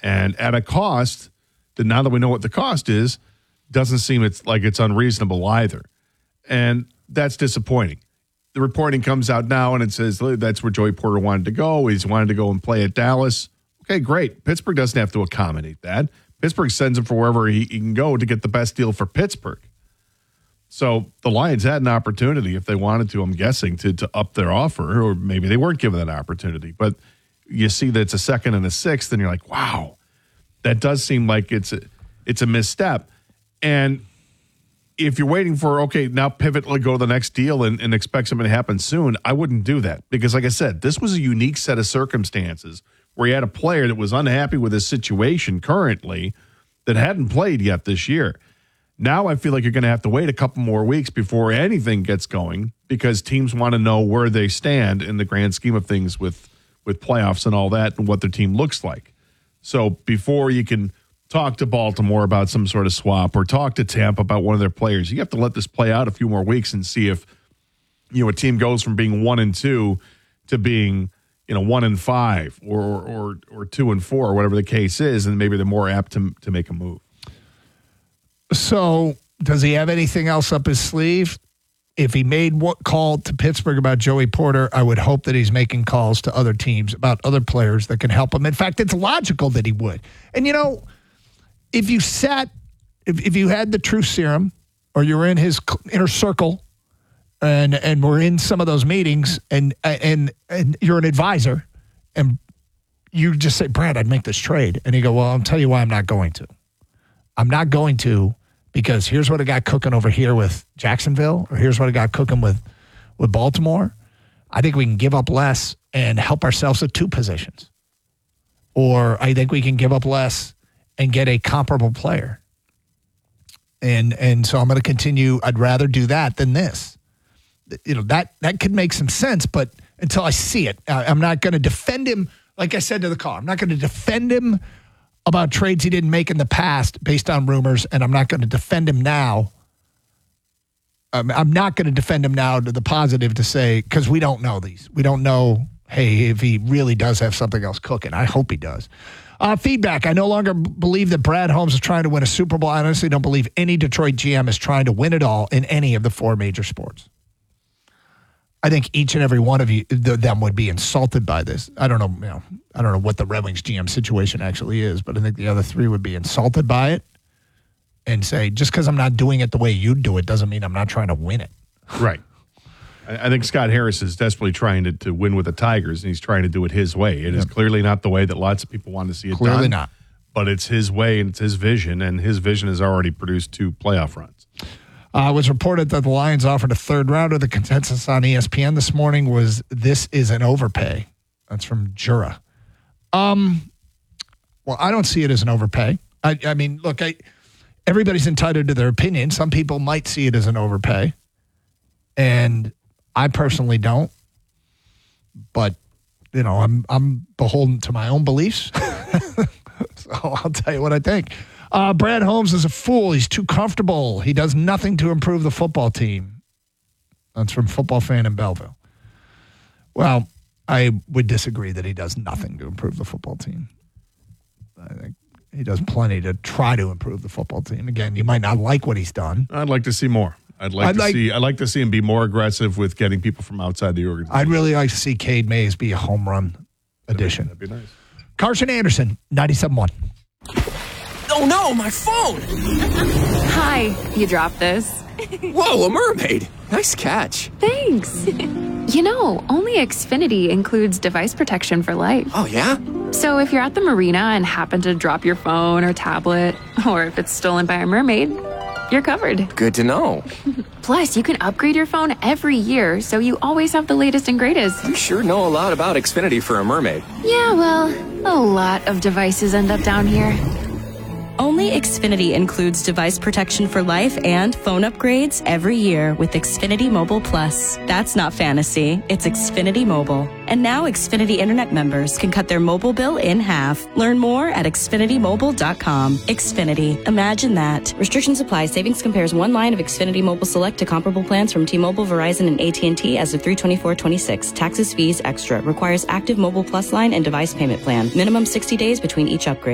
And at a cost that, now that we know what the cost is, doesn't seem it's unreasonable either. And that's disappointing. The reporting comes out now and it says that's where Joey Porter wanted to go. He's wanted to go and play at Dallas. Okay, great. Pittsburgh doesn't have to accommodate that. Pittsburgh sends him for wherever he can go to get the best deal for Pittsburgh. So the Lions had an opportunity, if they wanted to, I'm guessing, to up their offer, or maybe they weren't given that opportunity. But you see that it's a second and a sixth, and you're like, wow, that does seem like it's a misstep. And if you're waiting for, okay, now pivot, go to the next deal and expect something to happen soon, I wouldn't do that. Because like I said, this was a unique set of circumstances where you had a player that was unhappy with his situation currently that hadn't played yet this year. Now I feel like you're going to have to wait a couple more weeks before anything gets going, because teams want to know where they stand in the grand scheme of things with playoffs and all that and what their team looks like. So before you can talk to Baltimore about some sort of swap or talk to Tampa about one of their players, you have to let this play out a few more weeks and see if a team goes from being 1-2 to being 1-5 or 2-4 or whatever the case is, and maybe they're more apt to make a move. So does he have anything else up his sleeve? If he made what call to Pittsburgh about Joey Porter, I would hope that he's making calls to other teams about other players that can help him. In fact, it's logical that he would. And, if you had the truth serum, or you were in his inner circle and were in some of those meetings and you're an advisor and you just say, Brad, I'd make this trade. And you go, well, I'll tell you why I'm not going to. I'm not going to, because here's what I got cooking over here with Jacksonville, or here's what I got cooking with Baltimore. I think we can give up less and help ourselves at two positions. Or I think we can give up less and get a comparable player. And so I'm going to continue. I'd rather do that than this. That could make some sense, but until I see it, I'm not going to defend him. Like I said to the call, I'm not going to defend him about trades he didn't make in the past based on rumors, and I'm not going to defend him now. I'm not going to defend him now to the positive to say, because we don't know these. We don't know, hey, if he really does have something else cooking. I hope he does. Feedback. I no longer believe that Brad Holmes is trying to win a Super Bowl. I honestly don't believe any Detroit GM is trying to win it all in any of the four major sports. I think each and every one of them would be insulted by this. I don't know. I don't know what the Red Wings GM situation actually is, but I think the other three would be insulted by it and say, just because I'm not doing it the way you do it doesn't mean I'm not trying to win it. Right. I think Scott Harris is desperately trying to win with the Tigers, and he's trying to do it his way. It is clearly not the way that lots of people want to see it done. Clearly not. But it's his way, and it's his vision, and his vision has already produced 2 playoff runs. It was reported that the Lions offered a third rounder. The consensus on ESPN this morning was this is an overpay. That's from Jura. Well, I don't see it as an overpay. I mean, look, everybody's entitled to their opinion. Some people might see it as an overpay, and I personally don't. But I'm beholden to my own beliefs, so I'll tell you what I think. Brad Holmes is a fool. He's too comfortable. He does nothing to improve the football team. That's from Football Fan in Belleville. Well, I would disagree that he does nothing to improve the football team. I think he does plenty to try to improve the football team. Again, you might not like what he's done. I'd like to see more. I'd like to see him be more aggressive with getting people from outside the organization. I'd really like to see Cade Mays be a home run addition. That'd be nice. Carson Anderson, 97.1. Oh no, my phone! Hi, you dropped this. Whoa, a mermaid! Nice catch. Thanks. Only Xfinity includes device protection for life. Oh yeah? So if you're at the marina and happen to drop your phone or tablet, or if it's stolen by a mermaid, you're covered. Good to know. Plus, you can upgrade your phone every year, so you always have the latest and greatest. You sure know a lot about Xfinity for a mermaid. Yeah, well, a lot of devices end up down here. Only Xfinity includes device protection for life and phone upgrades every year with Xfinity Mobile Plus. That's not fantasy, it's Xfinity Mobile. And now Xfinity Internet members can cut their mobile bill in half. Learn more at XfinityMobile.com. Xfinity. Imagine that. Restrictions apply. Savings compares one line of Xfinity Mobile Select to comparable plans from T-Mobile, Verizon, and AT&T as of 3/24/26. Taxes, fees, extra. Requires active Mobile Plus line and device payment plan. Minimum 60 days between each upgrade.